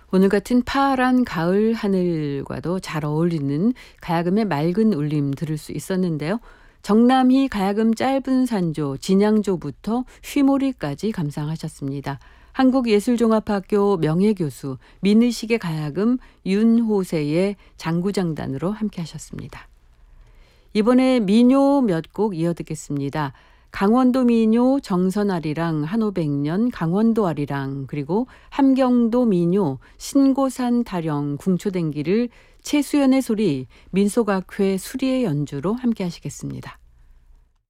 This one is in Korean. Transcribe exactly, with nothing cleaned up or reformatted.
오늘 같은 파란 가을 하늘과도 잘 어울리는 가야금의 맑은 울림 들을 수 있었는데요. 정남희 가야금 짧은 산조, 진양조부터 휘모리까지 감상하셨습니다. 한국예술종합학교 명예교수, 민의식의 가야금 윤호세의 장구장단으로 함께 하셨습니다. 이번에 민요 몇 곡 이어 듣겠습니다. 강원도 민요 정선아리랑 한오백년 강원도 아리랑, 그리고 함경도 민요 신고산 타령 궁초댕기를 최수연의 소리 민속악회 수리의 연주로 함께 하시겠습니다.